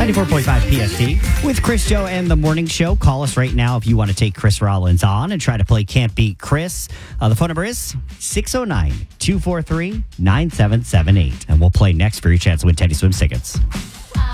94.5 PST with Chris, Joe, and the Morning Show. Call us right now if you want to take Chris Rollins on and try to play Can't Beat Chris. The phone number is 609-243-9778. And we'll play next for your chance to win Teddy Swims tickets.